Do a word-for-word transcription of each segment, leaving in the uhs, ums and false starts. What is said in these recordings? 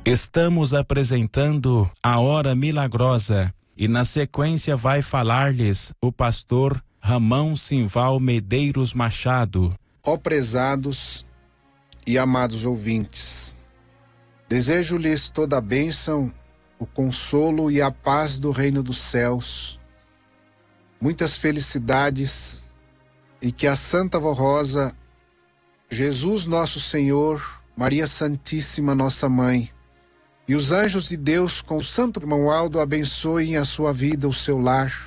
Estamos apresentando a Hora Milagrosa e na sequência vai falar-lhes o pastor Ramão Simval Medeiros Machado. Ó prezados e amados ouvintes, desejo-lhes toda a bênção, o consolo e a paz do reino dos céus, muitas felicidades e que a Santa Vó Rosa, Jesus nosso Senhor, Maria Santíssima nossa Mãe e os anjos de Deus com o Santo Irmão Aldo abençoem a sua vida, o seu lar,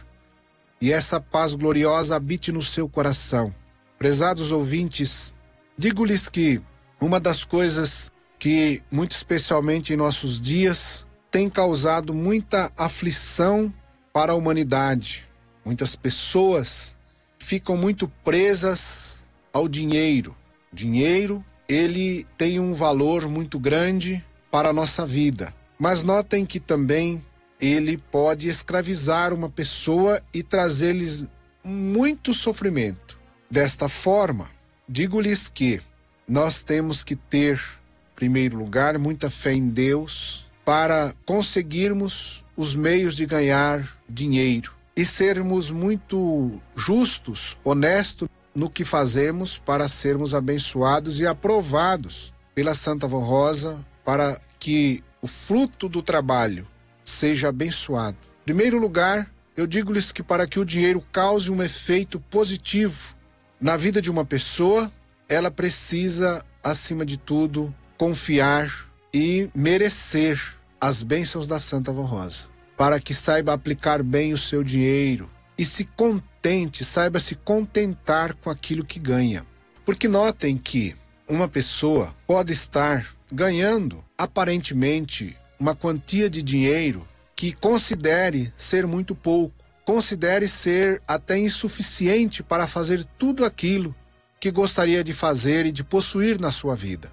e essa paz gloriosa habite no seu coração. Prezados ouvintes, digo-lhes que uma das coisas que, muito especialmente em nossos dias, tem causado muita aflição para a humanidade. Muitas pessoas ficam muito presas ao dinheiro. O dinheiro, ele tem um valor muito grande para a nossa vida. Mas notem que também ele pode escravizar uma pessoa e trazer-lhes muito sofrimento. Desta forma, digo-lhes que nós temos que ter, em primeiro lugar, muita fé em Deus para conseguirmos os meios de ganhar dinheiro e sermos muito justos, honestos no que fazemos para sermos abençoados e aprovados pela Santa Vó Rosa para que o fruto do trabalho seja abençoado. Em primeiro lugar, eu digo-lhes que para que o dinheiro cause um efeito positivo na vida de uma pessoa, ela precisa, acima de tudo, confiar e merecer as bênçãos da Santa Vó Rosa, para que saiba aplicar bem o seu dinheiro e se contente, saiba se contentar com aquilo que ganha. Porque notem que uma pessoa pode estar ganhando, aparentemente, uma quantia de dinheiro que considere ser muito pouco, considere ser até insuficiente para fazer tudo aquilo que gostaria de fazer e de possuir na sua vida.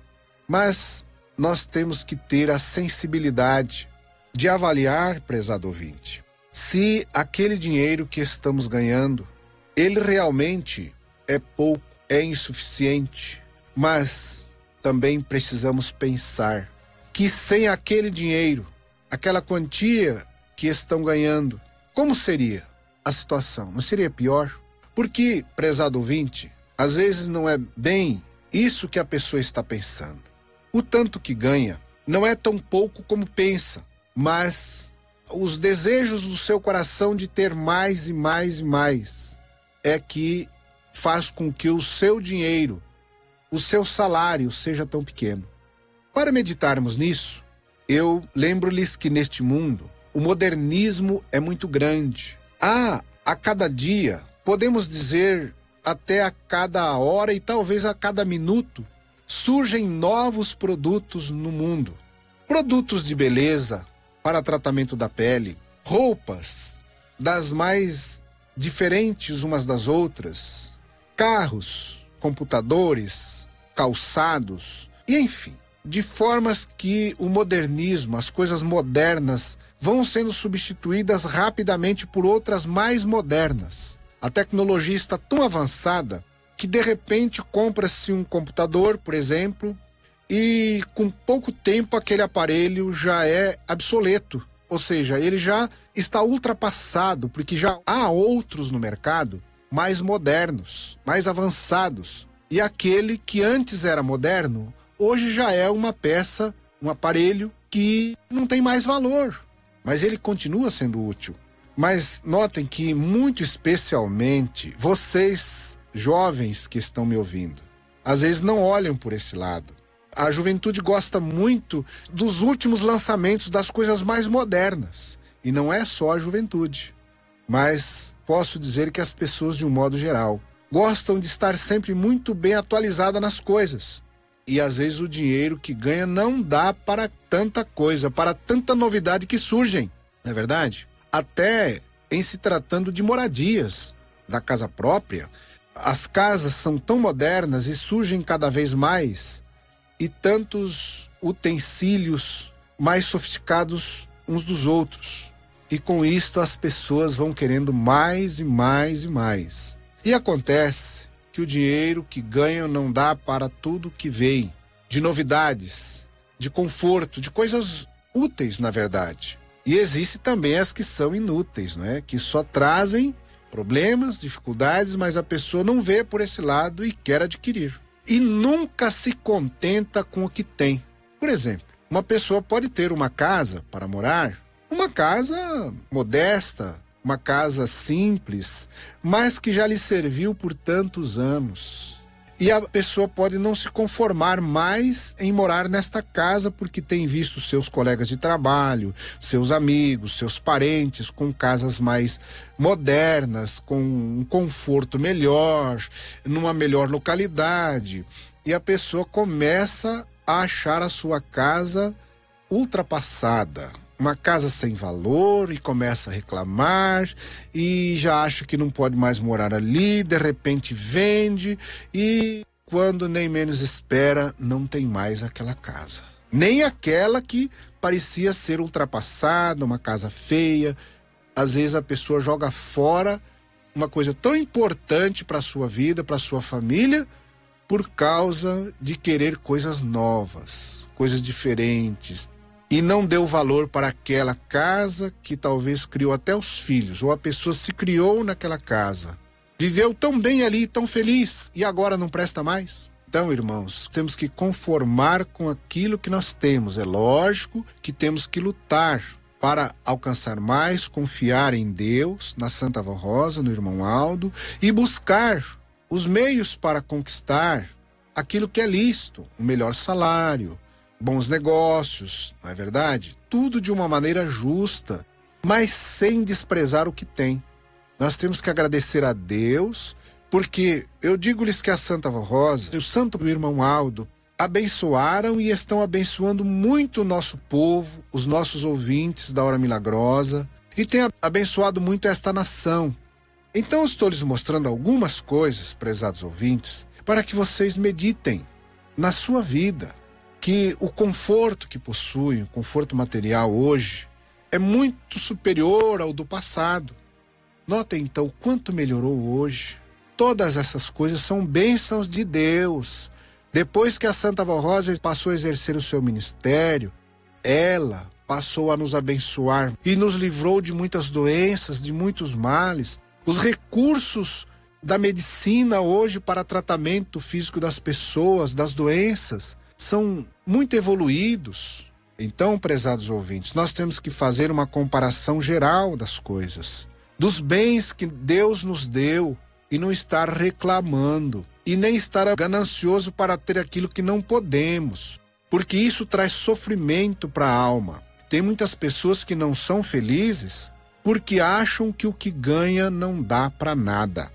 Mas nós temos que ter a sensibilidade de avaliar, prezado ouvinte, se aquele dinheiro que estamos ganhando, ele realmente é pouco, é insuficiente, mas também precisamos pensar que sem aquele dinheiro, aquela quantia que estão ganhando, como seria a situação? Não seria pior? Porque, prezado ouvinte, às vezes não é bem isso que a pessoa está pensando. O tanto que ganha não é tão pouco como pensa, mas os desejos do seu coração de ter mais e mais e mais é que faz com que o seu dinheiro, o seu salário seja tão pequeno. Para meditarmos nisso, eu lembro-lhes que neste mundo o modernismo é muito grande. Há, a cada dia, podemos dizer até a cada hora e talvez a cada minuto, surgem novos produtos no mundo. Produtos de beleza para tratamento da pele, roupas das mais diferentes umas das outras, carros, computadores, calçados, e enfim, de formas que o modernismo, as coisas modernas, vão sendo substituídas rapidamente por outras mais modernas. A tecnologia está tão avançada que de repente compra-se um computador, por exemplo, e com pouco tempo aquele aparelho já é obsoleto. Ou seja, ele já está ultrapassado, porque já há outros no mercado mais modernos, mais avançados. E aquele que antes era moderno, hoje já é uma peça, um aparelho que não tem mais valor, mas ele continua sendo útil. Mas notem que, muito especialmente, vocês, jovens que estão me ouvindo, às vezes não olham por esse lado. A juventude gosta muito dos últimos lançamentos, das coisas mais modernas. E não é só a juventude. Mas posso dizer que as pessoas, de um modo geral, gostam de estar sempre muito bem atualizada nas coisas. E às vezes o dinheiro que ganha não dá para tanta coisa, para tanta novidade que surgem, não é verdade? Até em se tratando de moradias da casa própria, as casas são tão modernas e surgem cada vez mais, e tantos utensílios mais sofisticados uns dos outros. E com isto as pessoas vão querendo mais e mais e mais. E acontece que o dinheiro que ganham não dá para tudo que vem de novidades, de conforto, de coisas úteis, na verdade. E existe também as que são inúteis, não é? Que só trazem problemas, dificuldades, mas a pessoa não vê por esse lado e quer adquirir. E nunca se contenta com o que tem. Por exemplo, uma pessoa pode ter uma casa para morar, uma casa modesta, uma casa simples, mas que já lhe serviu por tantos anos. E a pessoa pode não se conformar mais em morar nesta casa porque tem visto seus colegas de trabalho, seus amigos, seus parentes com casas mais modernas, com um conforto melhor, numa melhor localidade. E a pessoa começa a achar a sua casa ultrapassada, uma casa sem valor, e começa a reclamar e já acha que não pode mais morar ali, de repente vende e quando nem menos espera não tem mais aquela casa. Nem aquela que parecia ser ultrapassada, uma casa feia. Às vezes a pessoa joga fora uma coisa tão importante para a sua vida, para a sua família, por causa de querer coisas novas, coisas diferentes. E não deu valor para aquela casa que talvez criou até os filhos, ou a pessoa se criou naquela casa. Viveu tão bem ali, tão feliz, e agora não presta mais? Então, irmãos, temos que conformar com aquilo que nós temos. É lógico que temos que lutar para alcançar mais, confiar em Deus, na Santa Vó Rosa, no irmão Aldo, e buscar os meios para conquistar aquilo que é lícito, o melhor salário, bons negócios, não é verdade? Tudo de uma maneira justa, mas sem desprezar o que tem. Nós temos que agradecer a Deus, porque eu digo-lhes que a Santa Vó Rosa e o Santo Irmão Aldo abençoaram e estão abençoando muito o nosso povo, os nossos ouvintes da Hora Milagrosa, e tem abençoado muito esta nação. Então eu estou lhes mostrando algumas coisas, prezados ouvintes, para que vocês meditem na sua vida, que o conforto que possuem, o conforto material hoje, é muito superior ao do passado. Notem então o quanto melhorou hoje. Todas essas coisas são bênçãos de Deus. Depois que a Santa Vó Rosa passou a exercer o seu ministério, ela passou a nos abençoar e nos livrou de muitas doenças, de muitos males. Os recursos da medicina hoje para tratamento físico das pessoas, das doenças, são muito evoluídos. Então, prezados ouvintes, nós temos que fazer uma comparação geral das coisas, dos bens que Deus nos deu, e não estar reclamando, e nem estar ganancioso para ter aquilo que não podemos, porque isso traz sofrimento para a alma. Tem muitas pessoas que não são felizes porque acham que o que ganha não dá para nada.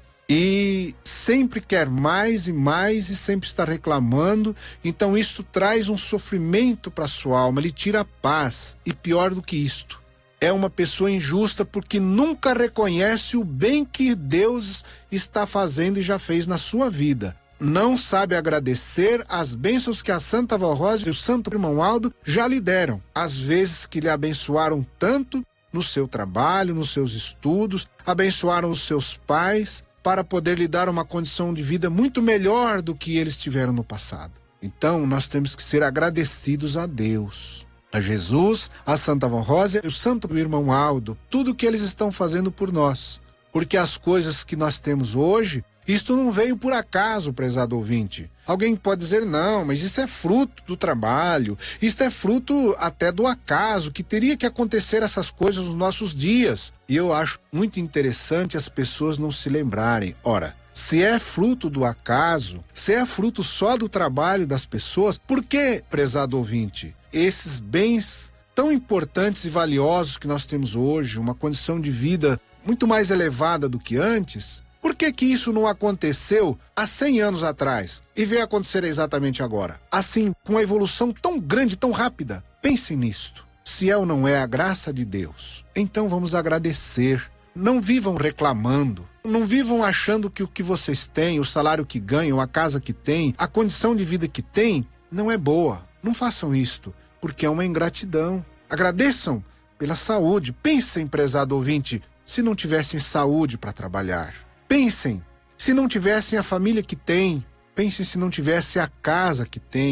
E sempre quer mais e mais e sempre está reclamando. Então isto traz um sofrimento para a sua alma, lhe tira a paz. E pior do que isto, é uma pessoa injusta porque nunca reconhece o bem que Deus está fazendo e já fez na sua vida. Não sabe agradecer as bênçãos que a Santa Vó Rosa e o Santo Irmão Aldo já lhe deram. Às vezes que lhe abençoaram tanto no seu trabalho, nos seus estudos, abençoaram os seus pais, para poder lhe dar uma condição de vida muito melhor do que eles tiveram no passado. Então, nós temos que ser agradecidos a Deus, a Jesus, a Santa Vó Rosa e o Santo Irmão Aldo, tudo que eles estão fazendo por nós. Porque as coisas que nós temos hoje, isto não veio por acaso, prezado ouvinte. Alguém pode dizer, não, mas isso é fruto do trabalho, isso é fruto até do acaso, que teria que acontecer essas coisas nos nossos dias. E eu acho muito interessante as pessoas não se lembrarem. Ora, se é fruto do acaso, se é fruto só do trabalho das pessoas, por que, prezado ouvinte, esses bens tão importantes e valiosos que nós temos hoje, uma condição de vida muito mais elevada do que antes, por que que isso não aconteceu há cem anos atrás e veio acontecer exatamente agora? Assim, com uma evolução tão grande, tão rápida. Pensem nisto. Se é ou não é a graça de Deus, então vamos agradecer. Não vivam reclamando. Não vivam achando que o que vocês têm, o salário que ganham, a casa que têm, a condição de vida que têm, não é boa. Não façam isto, porque é uma ingratidão. Agradeçam pela saúde. Pensem, prezado ouvinte, se não tivessem saúde para trabalhar. Pensem, se não tivessem a família que têm. Pensem se não tivesse a casa que têm.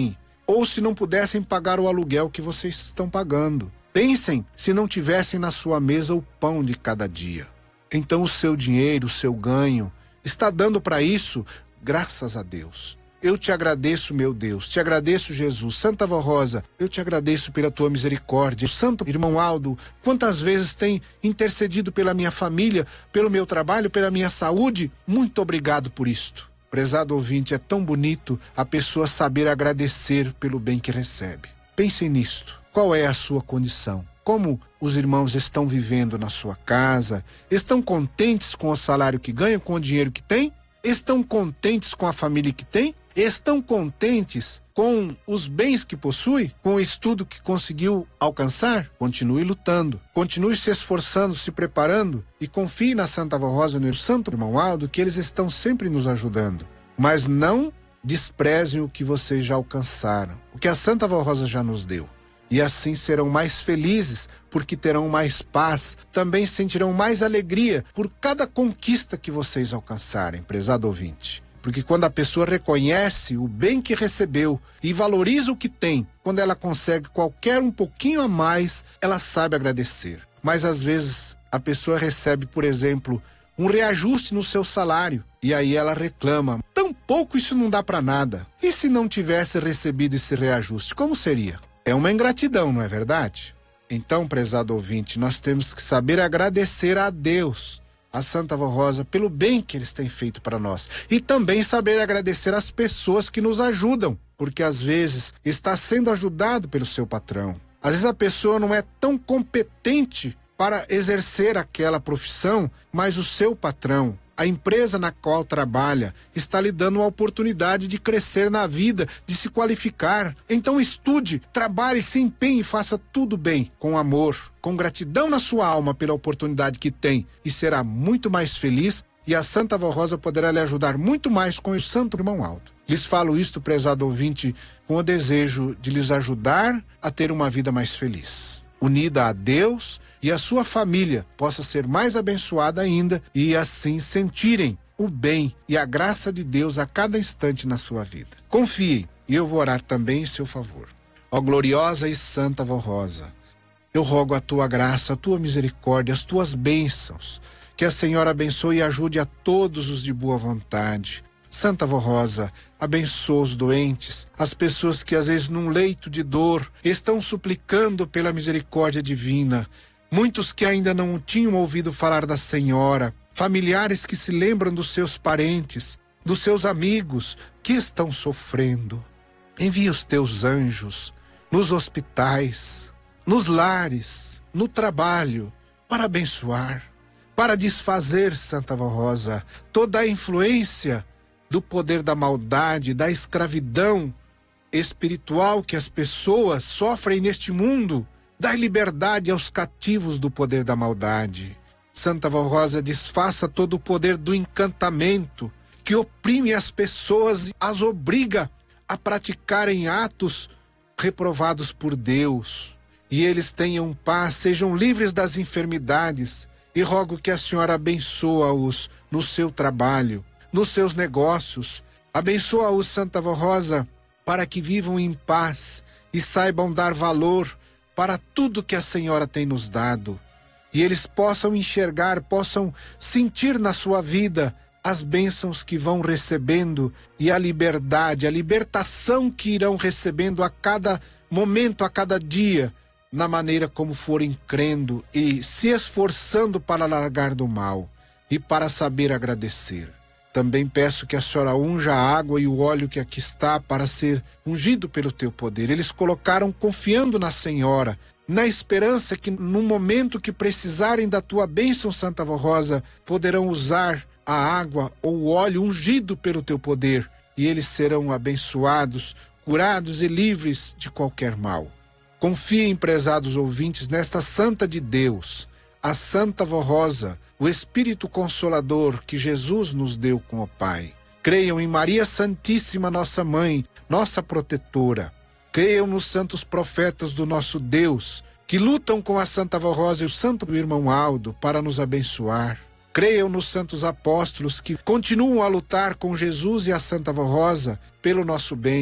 ou se não pudessem pagar o aluguel que vocês estão pagando. Pensem se não tivessem na sua mesa o pão de cada dia. Então o seu dinheiro, o seu ganho, está dando para isso? Graças a Deus. Eu te agradeço, meu Deus, te agradeço, Jesus. Santa Avó Rosa, eu te agradeço pela tua misericórdia. Santo irmão Aldo, quantas vezes tem intercedido pela minha família, pelo meu trabalho, pela minha saúde? Muito obrigado por isto. Prezado ouvinte, é tão bonito a pessoa saber agradecer pelo bem que recebe. Pensem nisto. Qual é a sua condição? Como os irmãos estão vivendo na sua casa? Estão contentes com o salário que ganham, com o dinheiro que têm? Estão contentes com a família que têm? Estão contentes com os bens que possui? Com o estudo que conseguiu alcançar? Continue lutando. Continue se esforçando, se preparando e confie na Santa Avó Rosa e no Santo Irmão Aldo, que eles estão sempre nos ajudando. Mas não desprezem o que vocês já alcançaram, o que a Santa Avó Rosa já nos deu. E assim serão mais felizes, porque terão mais paz, também sentirão mais alegria por cada conquista que vocês alcançarem, prezado ouvinte. Porque quando a pessoa reconhece o bem que recebeu e valoriza o que tem, quando ela consegue qualquer um pouquinho a mais, ela sabe agradecer. Mas às vezes a pessoa recebe, por exemplo, um reajuste no seu salário, e aí ela reclama: tão pouco, isso não dá para nada. E se não tivesse recebido esse reajuste, como seria? É uma ingratidão, não é verdade? Então, prezado ouvinte, nós temos que saber agradecer a Deus, a Santa Avó Rosa, pelo bem que eles têm feito para nós. E também saber agradecer as pessoas que nos ajudam, porque às vezes está sendo ajudado pelo seu patrão. Às vezes a pessoa não é tão competente para exercer aquela profissão, mas o seu patrão, a empresa na qual trabalha, está lhe dando uma oportunidade de crescer na vida, de se qualificar. Então estude, trabalhe, se empenhe e faça tudo bem, com amor, com gratidão na sua alma pela oportunidade que tem, e será muito mais feliz, e a Santa Avó Rosa poderá lhe ajudar muito mais com o Santo Irmão Aldo. Lhes falo isto, prezado ouvinte, com o desejo de lhes ajudar a ter uma vida mais feliz, unida a Deus, e a sua família possa ser mais abençoada ainda e assim sentirem o bem e a graça de Deus a cada instante na sua vida. Confiem, e eu vou orar também em seu favor. Ó gloriosa e santa Avó Rosa, eu rogo a tua graça, a tua misericórdia, as tuas bênçãos, que a Senhora abençoe e ajude a todos os de boa vontade. Santa Avó Rosa, abençoa os doentes, as pessoas que às vezes num leito de dor estão suplicando pela misericórdia divina, muitos que ainda não tinham ouvido falar da Senhora, familiares que se lembram dos seus parentes, dos seus amigos que estão sofrendo. Envia os teus anjos nos hospitais, nos lares, no trabalho, para abençoar, para desfazer, Santa Avó Rosa, toda a influência do poder da maldade, da escravidão espiritual que as pessoas sofrem neste mundo. Dai liberdade aos cativos do poder da maldade. Santa Avó Rosa, desfaça todo o poder do encantamento que oprime as pessoas e as obriga a praticarem atos reprovados por Deus. E eles tenham paz, sejam livres das enfermidades. E rogo que a Senhora abençoa-os no seu trabalho, nos seus negócios. Abençoa-os, Santa Avó Rosa, para que vivam em paz e saibam dar valor para tudo que a Senhora tem nos dado. E eles possam enxergar, possam sentir na sua vida as bênçãos que vão recebendo e a liberdade, a libertação que irão recebendo a cada momento, a cada dia, na maneira como forem crendo e se esforçando para largar do mal e para saber agradecer. Também peço que a Senhora unja a água e o óleo que aqui está para ser ungido pelo teu poder. Eles colocaram confiando na Senhora, na esperança que no momento que precisarem da tua bênção, Santa Avó Rosa, poderão usar a água ou o óleo ungido pelo teu poder, e eles serão abençoados, curados e livres de qualquer mal. Confiem, prezados ouvintes, nesta Santa de Deus, a Santa Avó Rosa, o Espírito Consolador que Jesus nos deu com o Pai. Creiam em Maria Santíssima, nossa Mãe, nossa protetora. Creiam nos santos profetas do nosso Deus, que lutam com a Santa Avó Rosa e o Santo Irmão Aldo para nos abençoar. Creiam nos santos apóstolos que continuam a lutar com Jesus e a Santa Avó Rosa pelo nosso bem.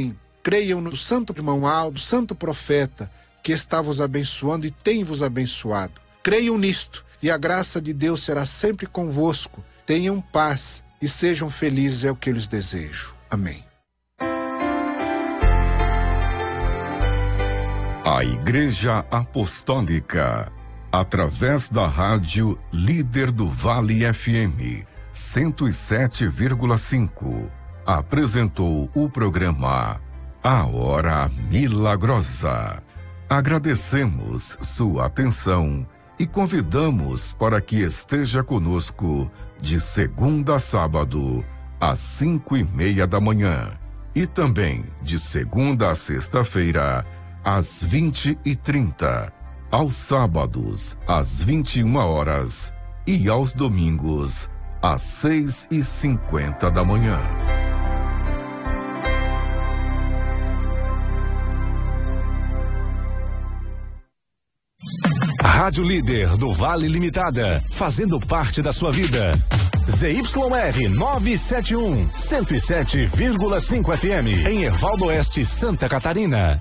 Creiam no santo irmão Aldo, santo profeta, que está vos abençoando e tem vos abençoado. Creiam nisto, e a graça de Deus será sempre convosco. Tenham paz e sejam felizes, é o que eu lhes desejo. Amém. A Igreja Apostólica, através da rádio Líder do Vale F M cento e sete vírgula cinco, apresentou o programa A Hora Milagrosa. Agradecemos sua atenção e convidamos para que esteja conosco de segunda a sábado, às cinco e meia da manhã, e também de segunda a sexta-feira, às vinte e trinta, aos sábados, às vinte e uma horas e aos domingos, às seis e cinquenta da manhã. Rádio Líder do Vale Limitada, fazendo parte da sua vida. Z Y R novecentos e setenta e um, cento e sete vírgula cinco F M, em Ervaldo Oeste, Santa Catarina.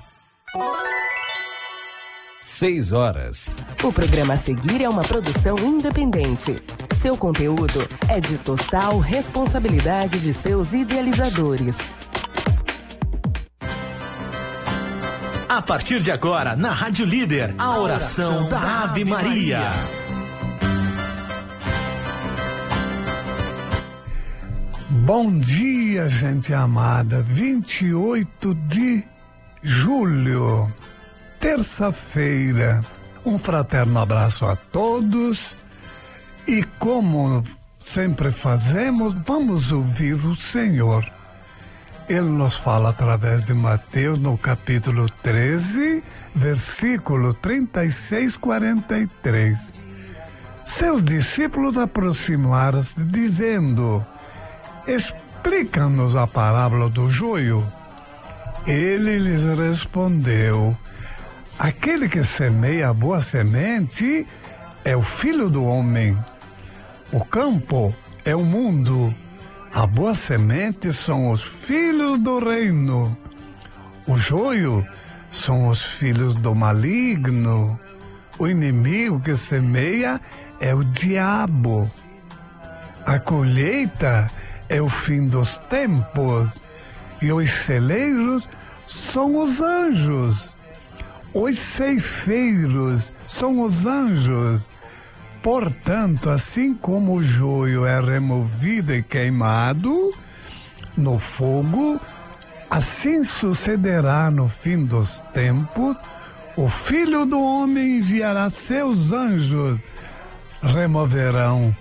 Seis horas. O programa a seguir é uma produção independente. Seu conteúdo é de total responsabilidade de seus idealizadores. A partir de agora, na Rádio Líder, a oração da Ave Maria. Bom dia, gente amada. vinte e oito de julho, terça-feira. Um fraterno abraço a todos. E como sempre fazemos, vamos ouvir o Senhor. Ele nos fala através de Mateus, no capítulo treze, versículo trinta e seis, quarenta e três. Seus discípulos aproximaram-se, dizendo: explica-nos a parábola do joio. Ele lhes respondeu: aquele que semeia a boa semente é o Filho do Homem. O campo é o mundo. A boa semente são os filhos do reino. O joio são os filhos do maligno. O inimigo que semeia é o diabo. A colheita é o fim dos tempos. E os celeiros são os anjos. Os ceifeiros são os anjos. Portanto, assim como o joio é removido e queimado no fogo, assim sucederá no fim dos tempos. O Filho do Homem enviará seus anjos, removerão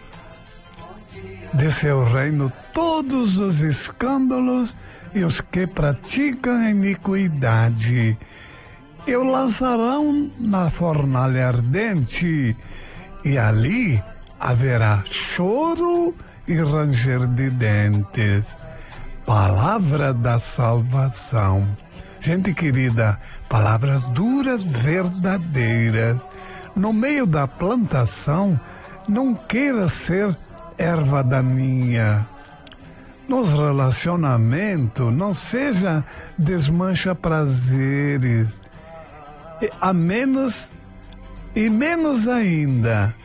de seu reino todos os escândalos e os que praticam iniquidade, e o lançarão na fornalha ardente. E ali haverá choro e ranger de dentes. Palavra da salvação. Gente querida, palavras duras, verdadeiras. No meio da plantação, não queira ser erva daninha. Nos relacionamentos, não seja desmancha prazeres. E, a menos E menos ainda,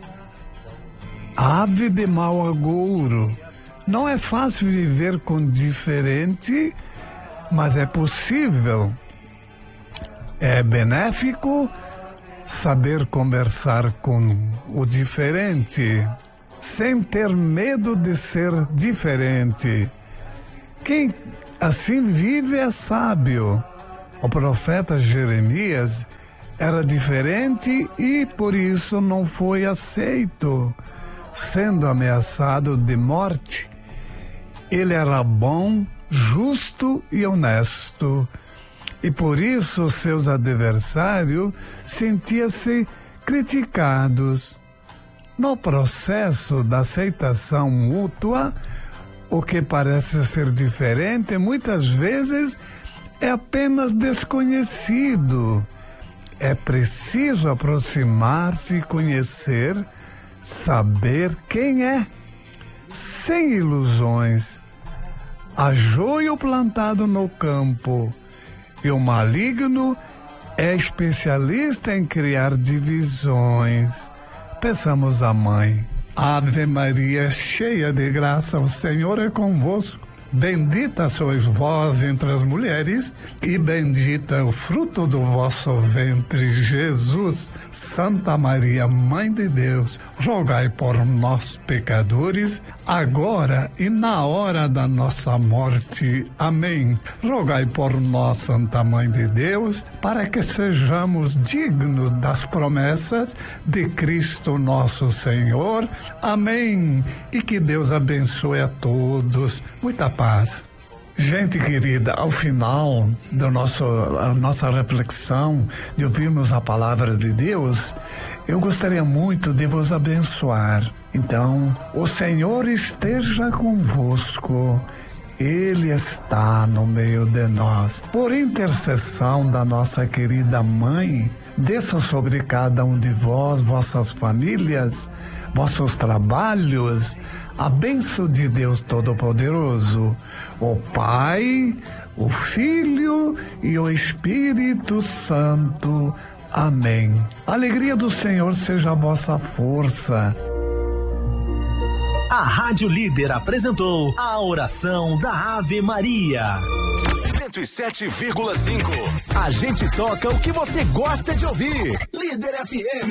ave de mau agouro. Não é fácil viver com diferente, mas é possível. É benéfico saber conversar com o diferente, sem ter medo de ser diferente. Quem assim vive é sábio. O profeta Jeremias era diferente e por isso não foi aceito, sendo ameaçado de morte. Ele era bom, justo e honesto, e por isso seus adversários sentiam-se criticados. No processo da aceitação mútua, o que parece ser diferente muitas vezes é apenas desconhecido. É preciso aproximar-se e conhecer, saber quem é, sem ilusões. Há joio plantado no campo, E o maligno é especialista em criar divisões. Peçamos à mãe. Ave Maria, cheia de graça, o Senhor é convosco. Bendita sois vós entre as mulheres, e bendito é o fruto do vosso ventre, Jesus. Santa Maria, Mãe de Deus, rogai por nós, pecadores, agora e na hora da nossa morte. Amém. Rogai por nós, Santa Mãe de Deus, para que sejamos dignos das promessas de Cristo nosso Senhor. Amém. E que Deus abençoe a todos. Muita paz. Gente querida, ao final da nossa reflexão, de ouvirmos a palavra de Deus, eu gostaria muito de vos abençoar. Então, o Senhor esteja convosco. Ele está no meio de nós. Por intercessão da nossa querida mãe, desça sobre cada um de vós, vossas famílias, vossos trabalhos, a bênção de Deus Todo-Poderoso, o Pai, o Filho e o Espírito Santo. Amém. A alegria do Senhor seja a vossa força. A Rádio Líder apresentou a oração da Ave Maria. cento e sete vírgula cinco. A gente toca o que você gosta de ouvir. Líder F M.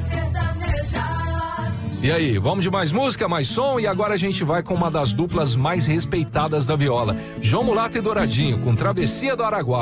E aí, vamos de mais música, mais som, e agora a gente vai com uma das duplas mais respeitadas da viola. João Mulato e Douradinho, com Travessia do Araguaia.